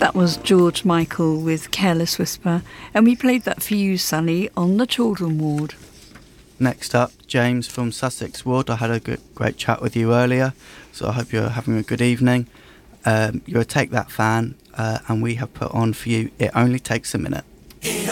That was George Michael with Careless Whisper, and we played that for you, Sally, on the children ward. Next up, James from Sussex Ward. I had a great chat with you earlier, so I hope you're having a good evening. You're a Take That fan, and we have put on for you It Only Takes a Minute. It